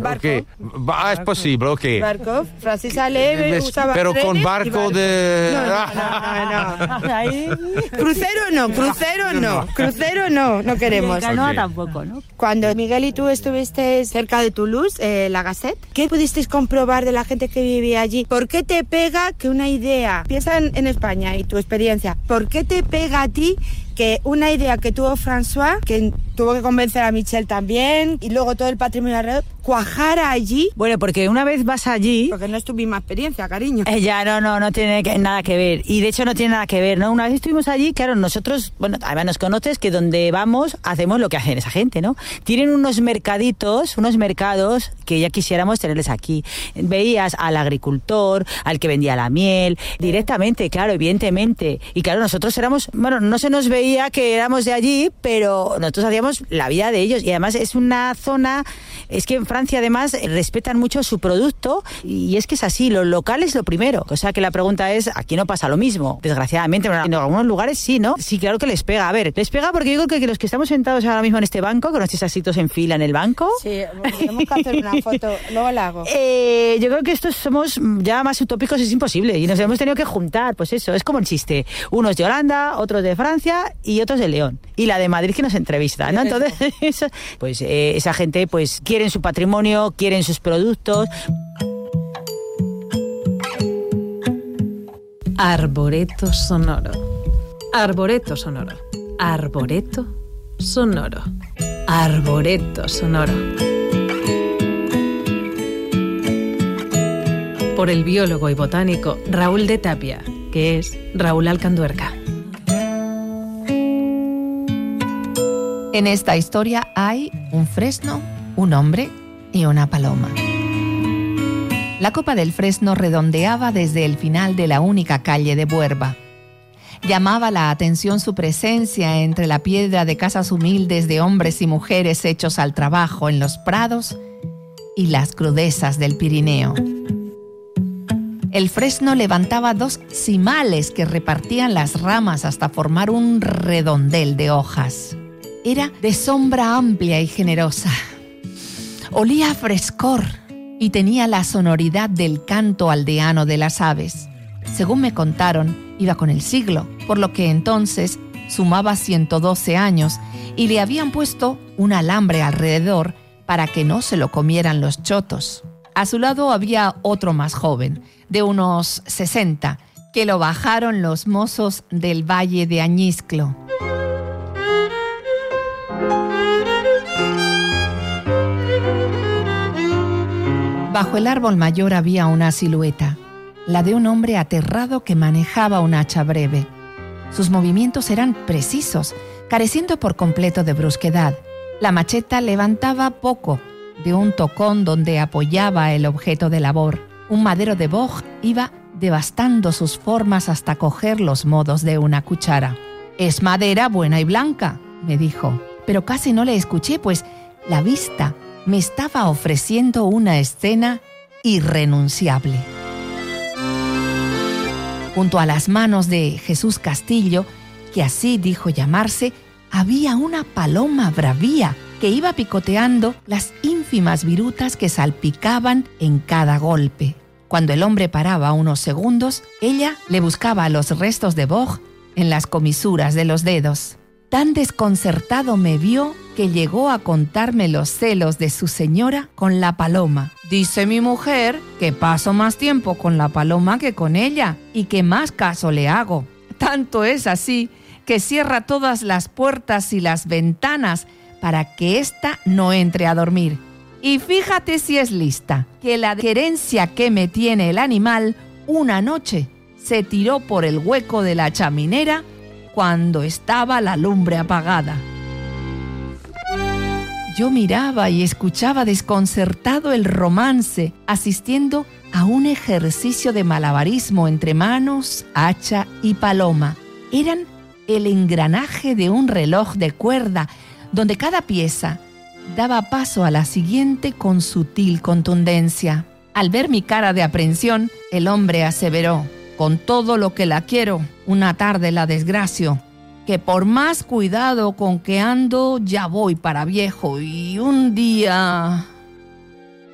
Barco. Okay. Es posible, ok. Barco. Francis Ale usaba pero con barco de... No. Crucero no queremos. Canoa tampoco, ¿no? Cuando Miguel y tú estuviste cerca de Toulouse, la Gasset, ¿qué pudisteis comprobar de la gente que vivía allí? ¿Por qué te pega que una idea, piensa en España y tu experiencia, ¿por qué te pega a ti que una idea que tuvo François, que tuvo que convencer a Michel también, y luego todo el patrimonio alrededor, cuajara allí? Bueno, porque una vez vas allí... Porque no es tu misma experiencia, cariño. No tiene nada que ver. Y de hecho no tiene nada que ver, ¿no? Una vez estuvimos allí, claro, nosotros, bueno, además nos conoces que donde vamos hacemos lo que hacen esa gente, ¿no? Tienen unos mercados que ya quisiéramos tenerles aquí. Veías al agricultor, al que vendía la miel, directamente, claro, evidentemente. Y claro, nosotros éramos, bueno, no se nos veía que éramos de allí, pero nosotros hacíamos la vida de ellos. Y además es una zona, es que en Francia además respetan mucho su producto, y es que es así, lo local es lo primero. O sea que la pregunta es, aquí no pasa lo mismo, desgraciadamente, pero en algunos lugares sí, ¿no? Sí, claro que les pega. A ver, les pega porque yo creo que los que estamos sentados ahora mismo en este banco, con nuestros asientos en fila en el banco... Sí, tenemos que hacer una foto, luego la hago. Yo creo que estos somos ya más utópicos, es imposible, y nos hemos tenido que juntar, pues eso, es como el chiste, unos de Holanda, otros de Francia y otros de León, y la de Madrid que nos entrevista, ¿no? Entonces, pues esa gente pues quieren su patrimonio, quieren sus productos. Arboreto sonoro. Arboreto sonoro. Arboreto sonoro. Arboreto sonoro. Por el biólogo y botánico Raúl de Tapia, que es Raúl Alcanduerca. En esta historia hay un fresno, un hombre y una paloma. La copa del fresno redondeaba desde el final de la única calle de Buerba. Llamaba la atención su presencia entre la piedra de casas humildes de hombres y mujeres hechos al trabajo en los prados y las crudezas del Pirineo. El fresno levantaba dos cimales que repartían las ramas hasta formar un redondel de hojas. Era de sombra amplia y generosa. Olía a frescor y tenía la sonoridad del canto aldeano de las aves. Según me contaron, iba con el siglo, por lo que entonces sumaba 112 años y le habían puesto un alambre alrededor para que no se lo comieran los chotos. A su lado había otro más joven, de unos 60, que lo bajaron los mozos del Valle de Añisclo. Bajo el árbol mayor había una silueta, la de un hombre aterrado que manejaba un hacha breve. Sus movimientos eran precisos, careciendo por completo de brusquedad. La macheta levantaba poco de un tocón donde apoyaba el objeto de labor. Un madero de boj iba devastando sus formas hasta coger los modos de una cuchara. «Es madera buena y blanca», me dijo, pero casi no le escuché, pues la vista me estaba ofreciendo una escena irrenunciable. Junto a las manos de Jesús Castillo, que así dijo llamarse, había una paloma bravía que iba picoteando las ínfimas virutas que salpicaban en cada golpe. Cuando el hombre paraba unos segundos, ella le buscaba los restos de boj en las comisuras de los dedos. Tan desconcertado me vio que llegó a contarme los celos de su señora con la paloma. Dice mi mujer que paso más tiempo con la paloma que con ella y que más caso le hago. Tanto es así que cierra todas las puertas y las ventanas para que ésta no entre a dormir. Y fíjate si es lista, que la querencia que me tiene el animal, una noche se tiró por el hueco de la chaminera cuando estaba la lumbre apagada. Yo miraba y escuchaba desconcertado el romance, asistiendo a un ejercicio de malabarismo entre manos, hacha y paloma. Eran el engranaje de un reloj de cuerda, donde cada pieza daba paso a la siguiente con sutil contundencia. Al ver mi cara de aprensión, el hombre aseveró: «Con todo lo que la quiero, una tarde la desgracio, que por más cuidado con que ando, ya voy para viejo y un día...»